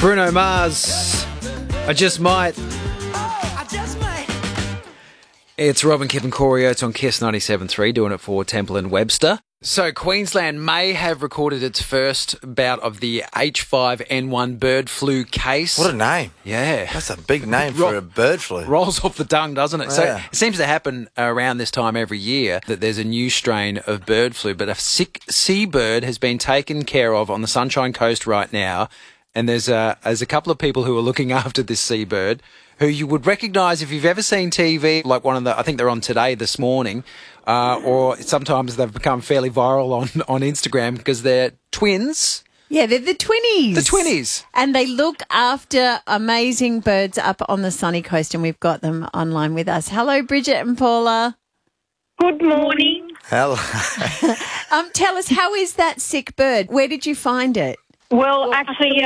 Bruno Mars, I Just Might. It's Robin, Kip and Corey Oates on Kiss 97.3, doing it for Temple and Webster. So Queensland may have recorded its first bout of the H5N1 bird flu case. What a name. Yeah. That's a big name for a bird flu. Rolls off the tongue, doesn't it? Yeah. So it seems to happen around this time every year that there's a new strain of bird flu, but a sick seabird has been taken care of on the Sunshine Coast right now, and there's a couple of people who are looking after this seabird who you would recognise if you've ever seen TV, like one of the, I think they're on Today this morning, or sometimes they've become fairly viral on Instagram because they're twins. Yeah, they're the twinnies. The twinnies. And they look after amazing birds up on the sunny coast, and we've got them online with us. Hello, Bridget and Paula. Good morning. Hello. Tell us, how is that sick bird? Where did you find it? Well, actually,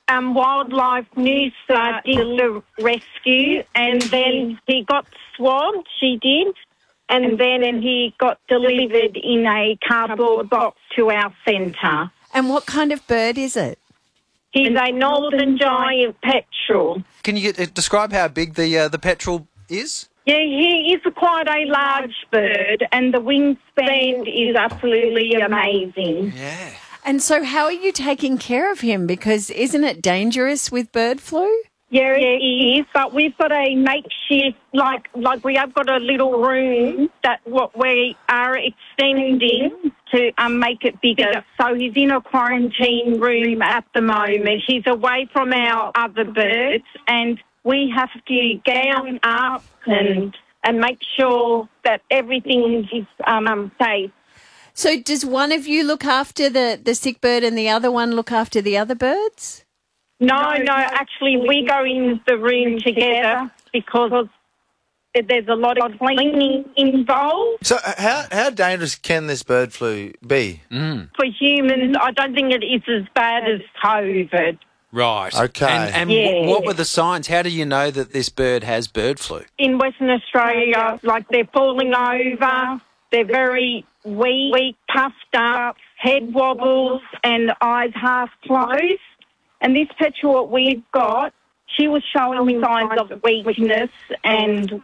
Wildlife News did the rescue, and then he got swabbed, she did, and then he got delivered in a cardboard box to our centre. And what kind of bird is it? He's a northern giant petrel. Can you describe how big the petrel is? Yeah, he is quite a large bird, and the wingspan is absolutely amazing. Yeah. And so how are you taking care of him? Because isn't it dangerous with bird flu? Yeah, it is, but we've got a makeshift, like we have got a little room that what we are extending to make it bigger. So he's in a quarantine room at the moment. He's away from our other birds, and we have to gown up and make sure that everything is safe. So does one of you look after the sick bird and the other one look after the other birds? No, actually we go in the room together because there's a lot of cleaning involved. So how dangerous can this bird flu be? For humans, I don't think it is as bad as COVID. Right. Okay. And Yeah. what were the signs? How do you know that this bird has bird flu? In Western Australia, like they're falling over, they're very weak, puffed up, head wobbles and eyes half closed. And this petrel we've got, she was showing signs of weakness and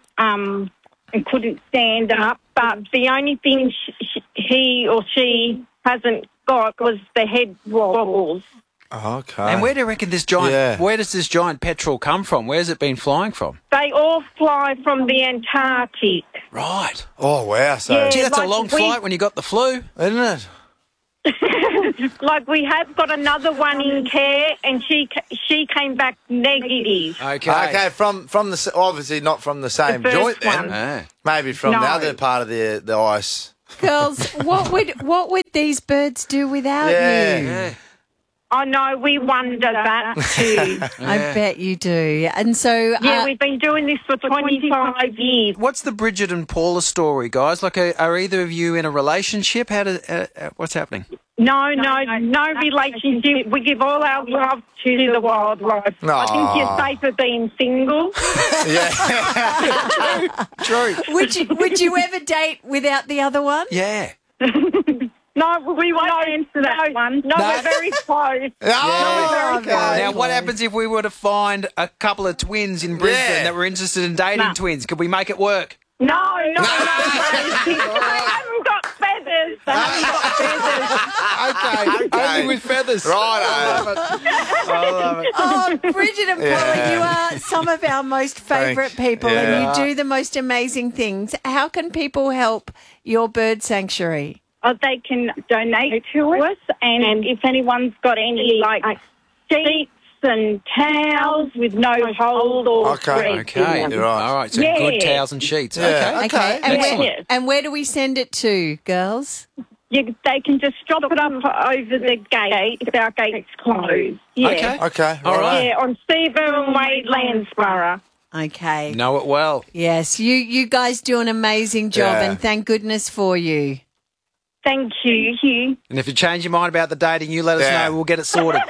couldn't stand up. But the only thing he or she hasn't got was the head wobbles. Okay. And where do you reckon where does this giant petrel come from? Where's it been flying from? They all fly from the Antarctic. Right. Oh, wow. So, Yeah. Gee, that's a like long flight when you got the flu. isn't it? Like we have got another one in care, and she came back negative. Okay, from the obviously not from the same The first joint then. one. Ah. Maybe from the No. other part of the ice. Girls, what would these birds do without Yeah. you? Yeah. I know, we wonder that too. I bet you do. And so Yeah, we've been doing this for 25 years. What's the Bridget and Paula story, guys? Like, are either of you in a relationship? What's happening? No relationship. We give all our love to the wildlife. I think you're safer being single. True. would you ever date without the other one? Yeah. No, we won't answer that one. No, we're very close. Oh, okay. Now, what happens if we were to find a couple of twins in Brisbane Yeah. that were interested in dating twins? Could we make it work? No. They haven't got feathers. Okay. Only with feathers. Right. I love it. Oh, Bridget and Paula, Yeah. you are some of our most favourite people, Yeah. and you do the most amazing things. How can people help your bird sanctuary? They can donate to us, and if anyone's got any like sheets and towels with no hold or Okay. thread in Okay. them. You're right. All right. So Yeah. good towels and sheets. Yeah. Okay. Okay. And Excellent. where do we send it to, girls? They can just drop it up over the gate if our gate's closed. Yeah. Okay. All right. Yeah, on Seaver and Wade, Landsborough. Okay. Know it well. Yes, you guys do an amazing job, Yeah. and thank goodness for you. Thank you. And if you change your mind about the dating, you let us Yeah. know. We'll get it sorted.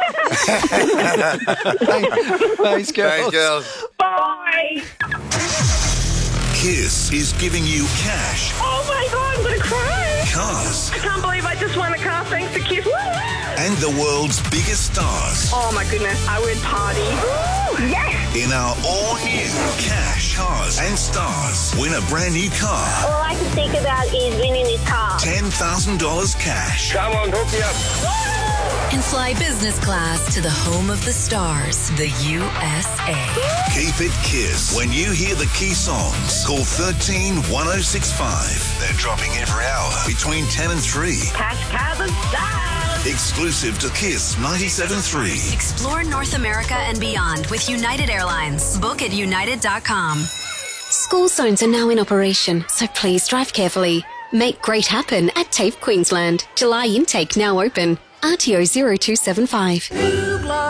Thanks, girls. Thanks, girls. Bye. Kiss is giving you cash Oh my God, I'm going to cry. cars. I can't believe I just won a car thanks to Kiss. And the world's biggest stars. Oh my goodness, I would party. Yes! In our all-new Cash, Cars and Stars. Win a brand new car. All I can think about is winning this car. $10,000 cash. Come on, hook me up. And fly business class to the home of the stars, the USA. Keep it Kiss. When you hear the key songs, call 131065. They're dropping every hour between 10 and 3. Cash, cars and stars. Exclusive to Kiss 97.3. Explore North America and beyond with United Airlines. Book at united.com. School zones are now in operation, so please drive carefully. Make great happen at TAFE Queensland. July intake now open. RTO 0275.